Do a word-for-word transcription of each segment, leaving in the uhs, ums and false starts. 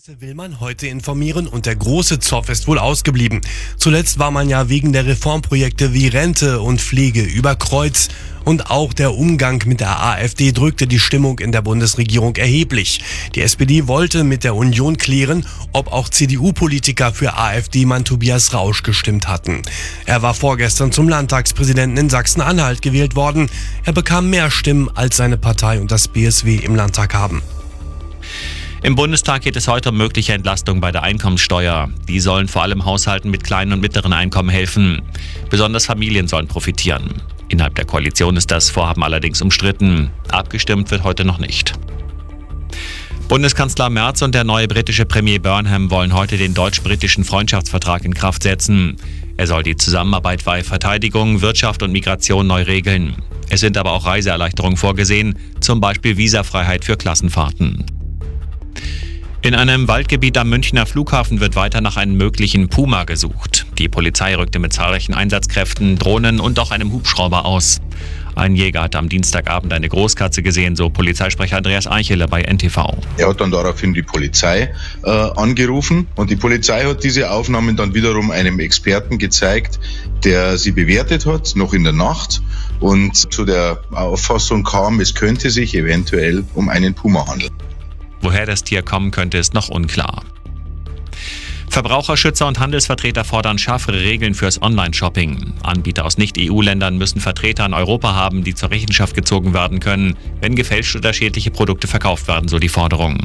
Will man heute informieren und der große Zoff ist wohl ausgeblieben. Zuletzt war man ja wegen der Reformprojekte wie Rente und Pflege über Kreuz und auch der Umgang mit der AfD drückte die Stimmung in der Bundesregierung erheblich. Die S P D wollte mit der Union klären, ob auch C D U-Politiker für AfD-Mann Tobias Rausch gestimmt hatten. Er war vorgestern zum Landtagspräsidenten in Sachsen-Anhalt gewählt worden. Er bekam mehr Stimmen, als seine Partei und das B S W im Landtag haben. Im Bundestag geht es heute um mögliche Entlastung bei der Einkommenssteuer. Die sollen vor allem Haushalten mit kleinen und mittleren Einkommen helfen. Besonders Familien sollen profitieren. Innerhalb der Koalition ist das Vorhaben allerdings umstritten. Abgestimmt wird heute noch nicht. Bundeskanzler Merz und der neue britische Premier Burnham wollen heute den deutsch-britischen Freundschaftsvertrag in Kraft setzen. Er soll die Zusammenarbeit bei Verteidigung, Wirtschaft und Migration neu regeln. Es sind aber auch Reiseerleichterungen vorgesehen, zum Beispiel Visafreiheit für Klassenfahrten. In einem Waldgebiet am Münchner Flughafen wird weiter nach einem möglichen Puma gesucht. Die Polizei rückte mit zahlreichen Einsatzkräften, Drohnen und auch einem Hubschrauber aus. Ein Jäger hat am Dienstagabend eine Großkatze gesehen, so Polizeisprecher Andreas Eichele bei N T V. Er hat dann daraufhin die Polizei äh, angerufen und die Polizei hat diese Aufnahmen dann wiederum einem Experten gezeigt, der sie bewertet hat, noch in der Nacht, und zu der Auffassung kam, es könnte sich eventuell um einen Puma handeln. Woher das Tier kommen könnte, ist noch unklar. Verbraucherschützer und Handelsvertreter fordern schärfere Regeln fürs Online-Shopping. Anbieter aus Nicht-E U-Ländern müssen Vertreter in Europa haben, die zur Rechenschaft gezogen werden können, wenn gefälschte oder schädliche Produkte verkauft werden, so die Forderung.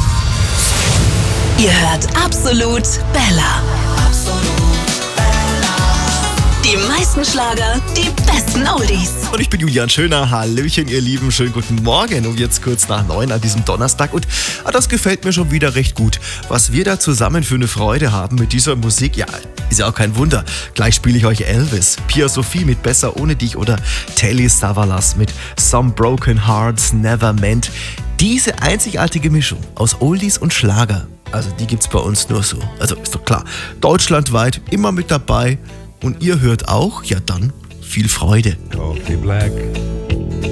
Ihr hört Absolut Bella. Die meisten Schlager, die besten Oldies. Und ich bin Julian Schöner. Hallöchen, ihr Lieben. Schönen guten Morgen. Um jetzt kurz nach neun an diesem Donnerstag. Und ah, das gefällt mir schon wieder recht gut. Was wir da zusammen für eine Freude haben mit dieser Musik, ja, ist ja auch kein Wunder. Gleich spiele ich euch Elvis, Pia Sophie mit Besser ohne dich oder Telly Savalas mit Some Broken Hearts Never Meant. Diese einzigartige Mischung aus Oldies und Schlager, also die gibt's bei uns nur so. Also ist doch klar, deutschlandweit immer mit dabei. Und ihr hört auch, ja dann, viel Freude. Coffee black.